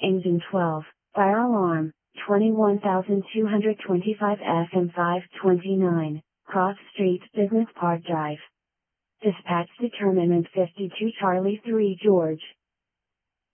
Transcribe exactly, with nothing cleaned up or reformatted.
engine twelve, fire alarm, twenty-one thousand two hundred twenty-five F M five twenty-nine, Cross Street Business Park Drive. Dispatch determinant fifty-two Charlie three George.